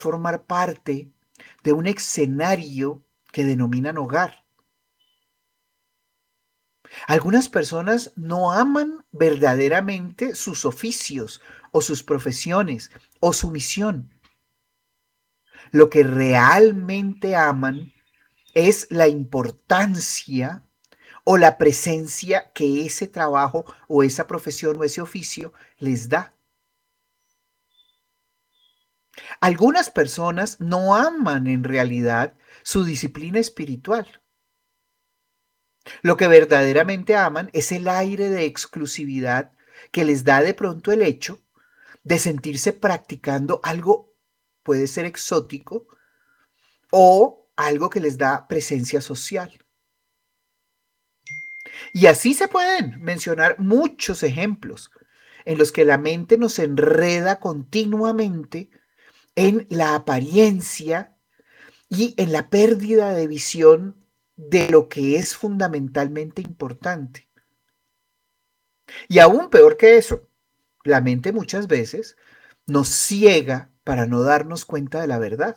formar parte de un escenario que denominan hogar. Algunas personas no aman verdaderamente sus oficios o sus profesiones o su misión. Lo que realmente aman es la importancia o la presencia que ese trabajo o esa profesión o ese oficio les da. Algunas personas no aman en realidad su disciplina espiritual. Lo que verdaderamente aman es el aire de exclusividad que les da de pronto el hecho de sentirse practicando algo, puede ser exótico, o algo que les da presencia social. Y así se pueden mencionar muchos ejemplos en los que la mente nos enreda continuamente en la apariencia y en la pérdida de visión de lo que es fundamentalmente importante. Y aún peor que eso, la mente muchas veces nos ciega para no darnos cuenta de la verdad.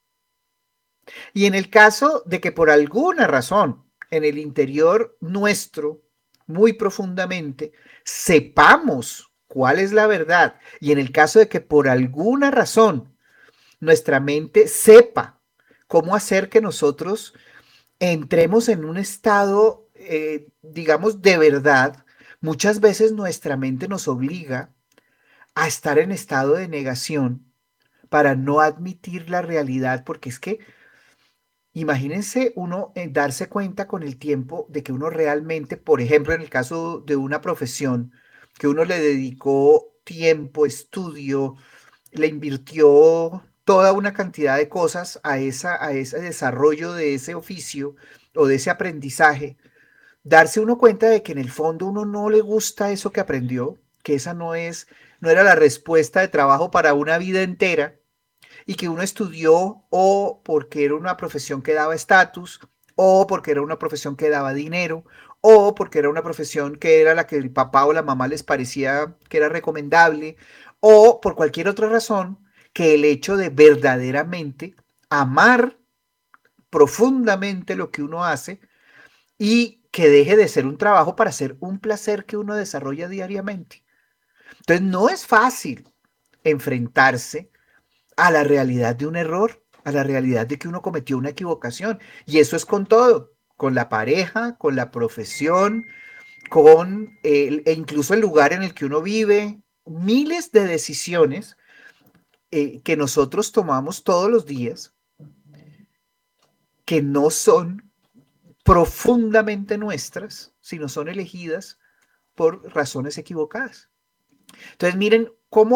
Y en el caso de que por alguna razón en el interior nuestro, muy profundamente, sepamos cuál es la verdad, y en el caso de que por alguna razón nuestra mente sepa cómo hacer que nosotros entremos en un estado, digamos, de verdad, muchas veces nuestra mente nos obliga a estar en estado de negación para no admitir la realidad, porque es que imagínense uno darse cuenta con el tiempo de que uno realmente, por ejemplo, en el caso de una profesión, que uno le dedicó tiempo, estudio, le invirtió toda una cantidad de cosas a ese desarrollo de ese oficio o de ese aprendizaje, darse uno cuenta de que en el fondo uno no le gusta eso que aprendió, que esa no era la respuesta de trabajo para una vida entera, y que uno estudió o porque era una profesión que daba estatus, o porque era una profesión que daba dinero, o porque era una profesión que era la que el papá o la mamá les parecía que era recomendable, o por cualquier otra razón que el hecho de verdaderamente amar profundamente lo que uno hace y que deje de ser un trabajo para ser un placer que uno desarrolla diariamente. Entonces no es fácil enfrentarse a la realidad de un error, a la realidad de que uno cometió una equivocación. Y eso es con todo, con la pareja, con la profesión, con e incluso el lugar en el que uno vive, miles de decisiones que nosotros tomamos todos los días que no son profundamente nuestras, sino son elegidas por razones equivocadas. Entonces miren cómo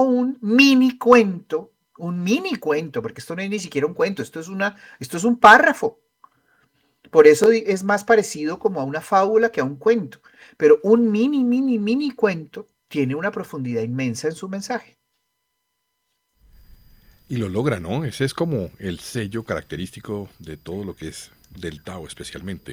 un mini cuento, porque esto no es ni siquiera un cuento, esto es un párrafo. Por eso es más parecido como a una fábula que a un cuento. Pero un mini cuento tiene una profundidad inmensa en su mensaje. Y lo logra, ¿no? Ese es como el sello característico de todo lo que es del Tao especialmente.